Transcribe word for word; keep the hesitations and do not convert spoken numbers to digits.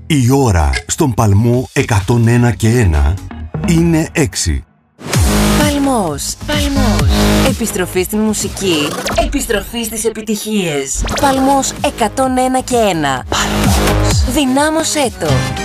Η ώρα στον Παλμό εκατόν ένα και ένα είναι έξι. Παλμός, Παλμός. Επιστροφή στην μουσική. Επιστροφή στις επιτυχίες. Παλμός εκατόν ένα και ένα. Παλμός. Δυνάμωσέ το.